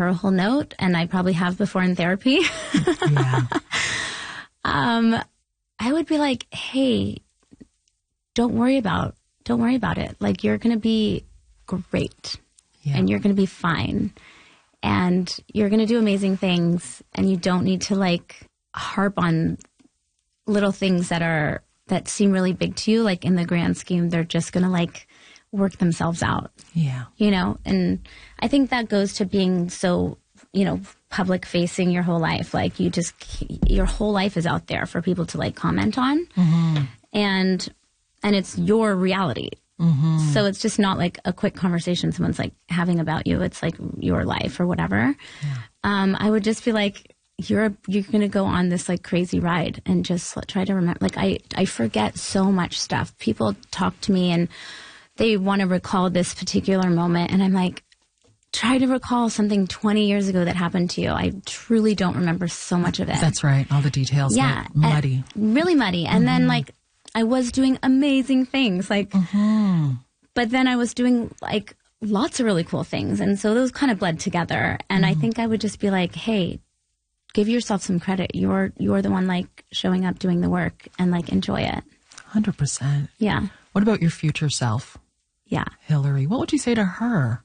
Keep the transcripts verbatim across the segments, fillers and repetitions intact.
her a whole note, and I probably have before in therapy. Yeah. um, I would be like, hey, don't worry about, don't worry about it. Like, you're going to be great Yeah. and you're going to be fine and you're going to do amazing things, and you don't need to like harp on little things that are, that seem really big to you. Like in the grand scheme, they're just going to like work themselves out. Yeah. You know, and I think that goes to being so, you know, public facing your whole life. Like you just, your whole life is out there for people to like comment on. Mm-hmm. And, and it's your reality. Mm-hmm. So it's just not like a quick conversation someone's like having about you. It's like your life or whatever. Yeah. Um, I would just be like, you're, you're going to go on this like crazy ride, and just try to remember, like I, I forget so much stuff. People talk to me and they want to recall this particular moment. And I'm like, try to recall something twenty years ago that happened to you. I truly don't remember so much of it. That's right. All the details Yeah. get muddy. Really muddy. And mm-hmm. then like, I was doing amazing things, like, mm-hmm. but then I was doing like lots of really cool things. And so those kind of bled together. And mm-hmm. I think I would just be like, hey, give yourself some credit. You're, you're the one like showing up, doing the work, and like enjoy it. one hundred percent. Yeah. What about your future self? Yeah. Hillary, what would you say to her?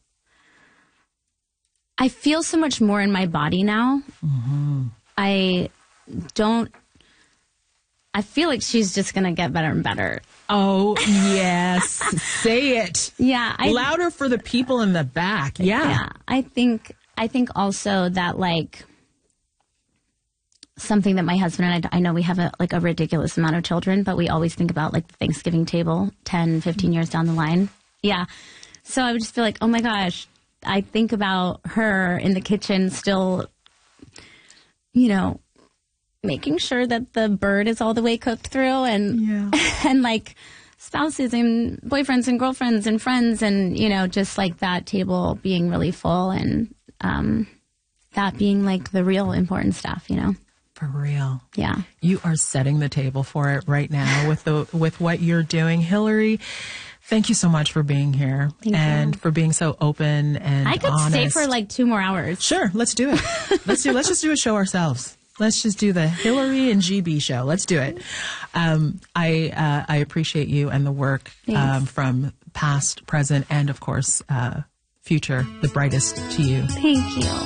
I feel so much more in my body now. Mm-hmm. I don't, I feel like she's just going to get better and better. Oh, yes. Say it. Yeah. I, Louder for the people in the back. Yeah. Yeah. I think, I think also that like something that my husband and I, I know we have a, like a ridiculous amount of children, but we always think about like the Thanksgiving table ten, fifteen years down the line. Yeah. So I would just feel like, oh my gosh, I think about her in the kitchen still, you know, making sure that the bird is all the way cooked through, and yeah. and like spouses and boyfriends and girlfriends and friends, and you know, just like that table being really full, and um, that being like the real important stuff, you know. For real. Yeah. You are setting the table for it right now with the with what you're doing. Hillary, thank you so much for being here. Thank and you. for being so open and I could honest. stay for like two more hours. Sure, let's do it. Let's do let's just do a show ourselves. Let's just do the Hillary and G B show. Let's do it. Um, I uh, I appreciate you and the work um, from past, present, and of course, uh, future. The brightest to you. Thank you.